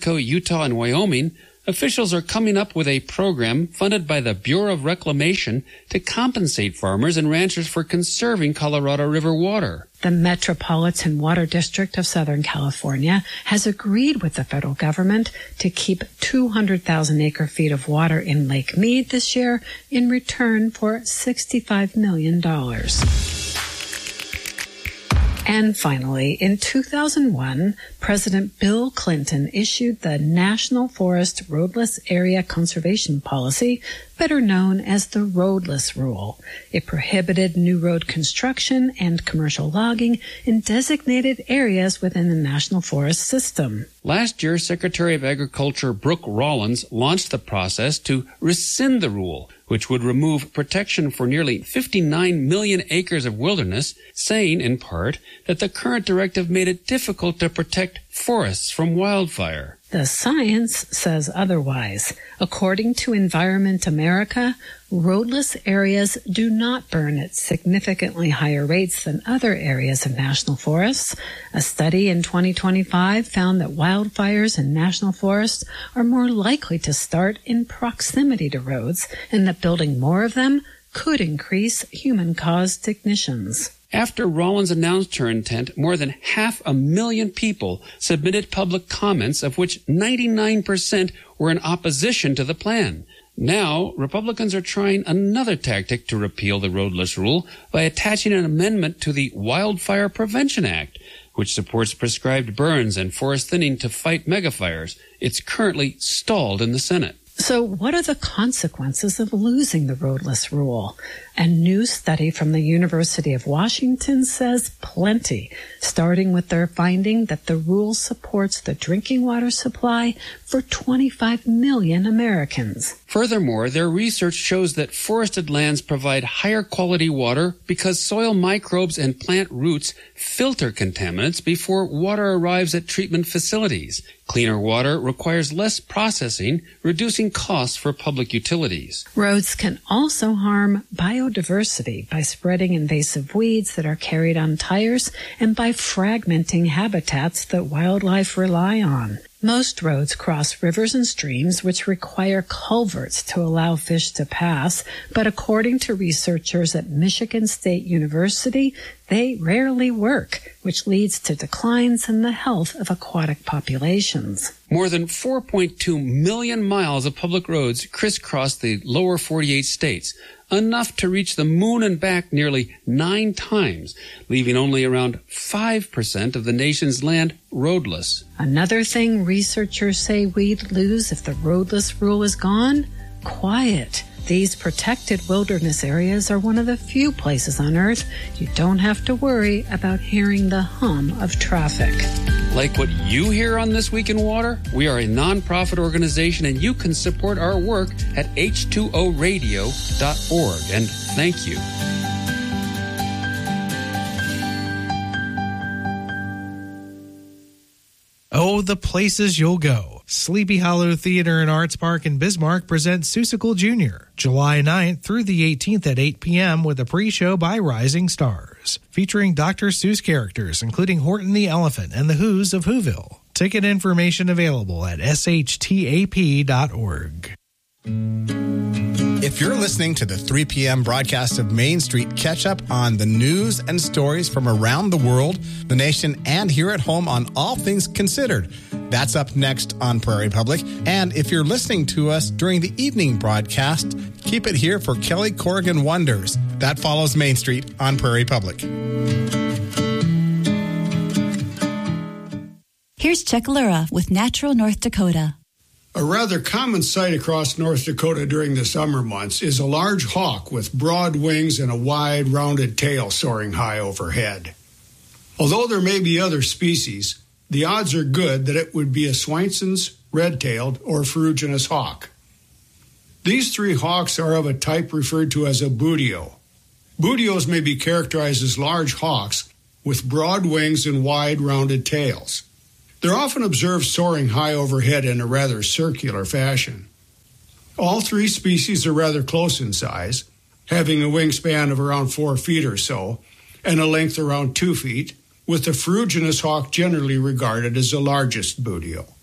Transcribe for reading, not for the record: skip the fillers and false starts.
Mexico, Utah, and Wyoming, officials are coming up with a program funded by the Bureau of Reclamation to compensate farmers and ranchers for conserving Colorado River water. The Metropolitan Water District of Southern California has agreed with the federal government to keep 200,000 acre-feet of water in Lake Mead this year in return for $65 million. And finally, in 2001, President Bill Clinton issued the National Forest Roadless Area Conservation Policy, better known as the Roadless Rule. It prohibited new road construction and commercial logging in designated areas within the National Forest System. Last year, Secretary of Agriculture Brooke Rollins launched the process to rescind the rule, which would remove protection for nearly 59 million acres of wilderness, saying, in part, that the current directive made it difficult to protect forests from wildfire. The science says otherwise. According to Environment America, roadless areas do not burn at significantly higher rates than other areas of national forests. A study in 2025 found that wildfires in national forests are more likely to start in proximity to roads, and that building more of them could increase human-caused ignitions. After Rollins announced her intent, more than 500,000 people submitted public comments, of which 99% were in opposition to the plan. Now, Republicans are trying another tactic to repeal the roadless rule by attaching an amendment to the Wildfire Prevention Act, which supports prescribed burns and forest thinning to fight megafires. It's currently stalled in the Senate. So what are the consequences of losing the roadless rule? A new study from the University of Washington says plenty, starting with their finding that the rule supports the drinking water supply for 25 million Americans. Furthermore, their research shows that forested lands provide higher quality water because soil microbes and plant roots filter contaminants before water arrives at treatment facilities. Cleaner water requires less processing, reducing costs for public utilities. Roads can also harm biodiversity by spreading invasive weeds that are carried on tires and by fragmenting habitats that wildlife rely on. Most roads cross rivers and streams, which require culverts to allow fish to pass, but according to researchers at Michigan State University, they rarely work, which leads to declines in the health of aquatic populations. More than 4.2 million miles of public roads crisscross the lower 48 states, enough to reach the moon and back nearly 9 times, leaving only around 5% of the nation's land roadless. Another thing researchers say we'd lose if the roadless rule is gone? Quiet. These protected wilderness areas are one of the few places on Earth you don't have to worry about hearing the hum of traffic. Like what you hear on This Week in Water? We are a nonprofit organization, and you can support our work at h2oradio.org. And thank you. Oh, the places you'll go. Sleepy Hollow Theater and Arts Park in Bismarck presents Seussical Jr., July 9th through the 18th at 8 p.m. with a pre-show by Rising Stars, featuring Dr. Seuss characters, including Horton the Elephant and the Who's of Whoville. Ticket information available at shtap.org. If you're listening to the 3 p.m. broadcast of Main Street, catch up on the news and stories from around the world, the nation, and here at home on All Things Considered. That's up next on Prairie Public. And if you're listening to us during the evening broadcast, keep it here for Kelly Corrigan Wonders. That follows Main Street on Prairie Public. Here's Chuck Lura with Natural North Dakota. A rather common sight across North Dakota during the summer months is a large hawk with broad wings and a wide, rounded tail soaring high overhead. Although there may be other species, the odds are good that it would be a Swainson's, red-tailed, or ferruginous hawk. These 3 hawks are of a type referred to as a buteo. Buteos may be characterized as large hawks with broad wings and wide, rounded tails. They're often observed soaring high overhead in a rather circular fashion. All 3 species are rather close in size, having a wingspan of around 4 feet or so, and a length around 2 feet, with the ferruginous hawk generally regarded as the largest buteo.